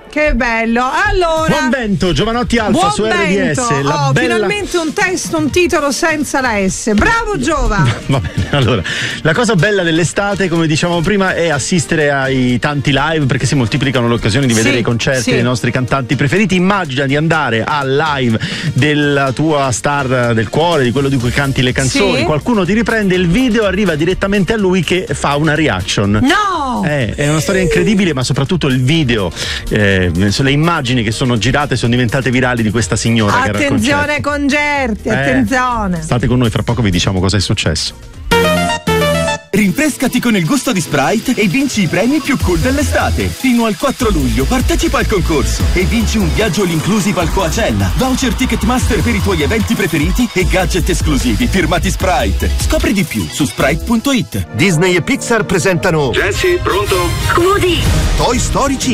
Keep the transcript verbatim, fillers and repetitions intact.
Che bello. Allora, buon vento, Giovanotti Alfa buon su vento. R D S. La oh, bella... Finalmente un testo, un titolo senza la S. Bravo Giova. Va bene, allora, la cosa bella dell'estate, come dicevamo prima, è assistere ai tanti live, perché si moltiplicano le occasioni di vedere sì, i concerti sì. dei nostri cantanti preferiti. Immagina di andare al live della tua star del cuore, di quello di cui canti le canzoni, sì. qualcuno ti riprende il video, arriva direttamente a lui che fa una reaction. No! Eh, è una storia incredibile, ma soprattutto il video, eh, le immagini che sono girate sono diventate virali di questa signora. Attenzione ai concerti, eh, attenzione. State con noi, fra poco vi diciamo cosa è successo. Rinfrescati con il gusto di Sprite e vinci i premi più cool dell'estate. Fino al quattro luglio partecipa al concorso e vinci un viaggio all inclusive al Coachella, voucher Ticketmaster per i tuoi eventi preferiti e gadget esclusivi firmati Sprite. Scopri di più su sprite punto it. Disney e Pixar presentano Jesse, pronto? Woody, Toy Story cinque.